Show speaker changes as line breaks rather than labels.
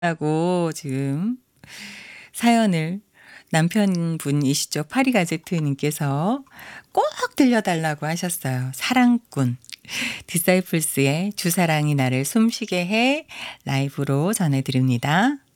라고 지금 사연을 남편분이시죠. 파리가제트님께서 꼭 들려달라고 하셨어요. 사랑꾼. 디사이플스의 주사랑이 나를 숨쉬게 해 라이브로 전해드립니다.